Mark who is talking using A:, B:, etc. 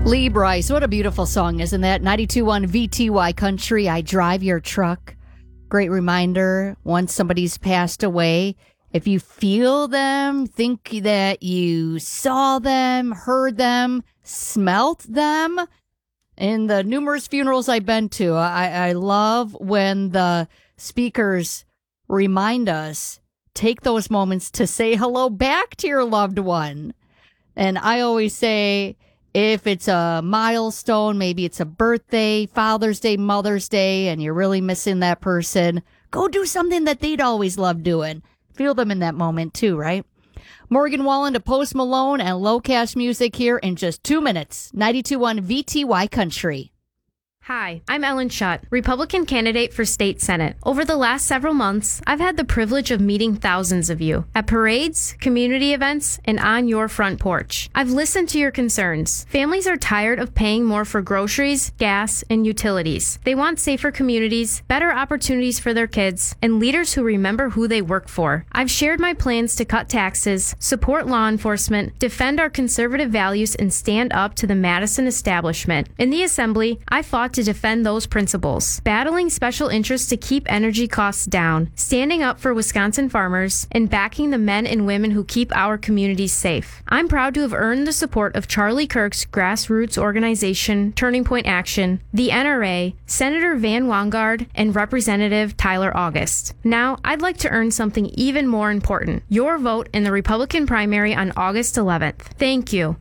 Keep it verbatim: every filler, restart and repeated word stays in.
A: Lee Bryce, what a beautiful song, isn't that? ninety-two point one V T Y Country, I Drive Your Truck. Great reminder, once somebody's passed away, if you feel them, think that you saw them, heard them, smelt them, in the numerous funerals I've been to, I, I love when the speakers remind us, take those moments to say hello back to your loved one. And I always say, if it's a milestone, maybe it's a birthday, Father's Day, Mother's Day, and you're really missing that person, go do something that they'd always love doing. Feel them in that moment too, right? Morgan Wallen to Post Malone and Low Cash music here in just two minutes. ninety-two point one V T Y Country.
B: Hi, I'm Ellen Schutt, Republican candidate for state senate. Over the last several months, I've had the privilege of meeting thousands of you at parades, community events, and on your front porch. I've listened to your concerns. Families are tired of paying more for groceries, gas, and utilities. They want safer communities, better opportunities for their kids, and leaders who remember who they work for. I've shared my plans to cut taxes, support law enforcement, defend our conservative values, and stand up to the Madison establishment. In the Assembly, I fought to defend those principles, battling special interests to keep energy costs down, standing up for Wisconsin farmers, and backing the men and women who keep our communities safe. I'm proud to have earned the support of Charlie Kirk's grassroots organization, Turning Point Action, the N R A, Senator Van Wangard, and Representative Tyler August. Now, I'd like to earn something even more important, your vote in the Republican primary on August eleventh. Thank you.